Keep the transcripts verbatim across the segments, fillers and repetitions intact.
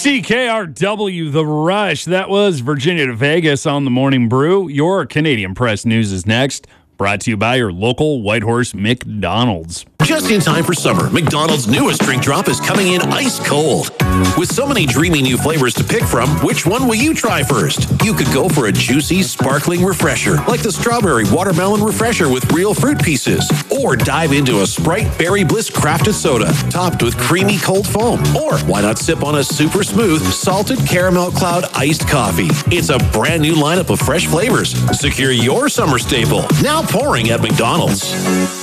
C K R W, The Rush. That was Virginia to Vegas on the Morning Brew. Your Canadian Press News is next. Brought to you by your local Whitehorse McDonald's. Just in time for summer, McDonald's newest drink drop is coming in ice cold. With so many dreamy new flavors to pick from, which one will you try first? You could go for a juicy, sparkling refresher, like the Strawberry Watermelon Refresher with real fruit pieces. Or dive into a Sprite Berry Bliss crafted soda, topped with creamy cold foam. Or why not sip on a super smooth, salted caramel cloud iced coffee? It's a brand new lineup of fresh flavors. Secure your summer staple, now pouring at McDonald's.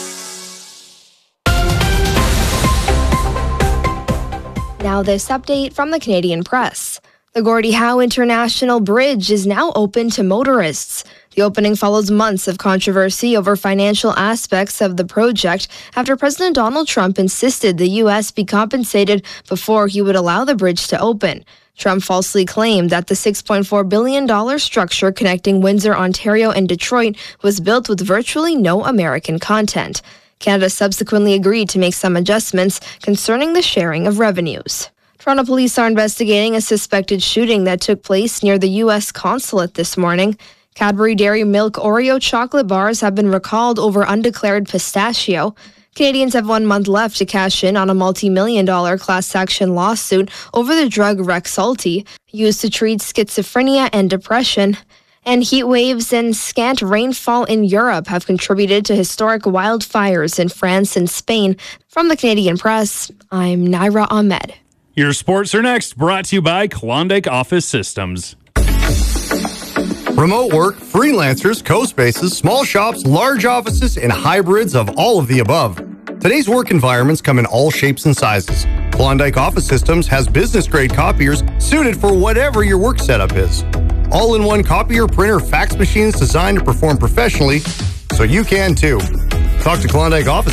Now this update from the Canadian Press. The Gordie Howe International Bridge is now open to motorists. The opening follows months of controversy over financial aspects of the project after President Donald Trump insisted the U S be compensated before he would allow the bridge to open. Trump falsely claimed that the six point four billion dollars structure connecting Windsor, Ontario and Detroit was built with virtually no American content. Canada subsequently agreed to make some adjustments concerning the sharing of revenues. Toronto police are investigating a suspected shooting that took place near the U S consulate this morning. Cadbury Dairy Milk Oreo chocolate bars have been recalled over undeclared pistachio. Canadians have one month left to cash in on a multi-million dollar class action lawsuit over the drug Rexulti, used to treat schizophrenia and depression. And heat waves and scant rainfall in Europe have contributed to historic wildfires in France and Spain. From the Canadian Press, I'm Naira Ahmed. Your sports are next, brought to you by Klondike Office Systems. Remote work, freelancers, co-spaces, small shops, large offices, and hybrids of all of the above. Today's work environments come in all shapes and sizes. Klondike Office Systems has business-grade copiers suited for whatever your work setup is. All-in-one copier, printer, fax machines designed to perform professionally, so you can too. Talk to Klondike Office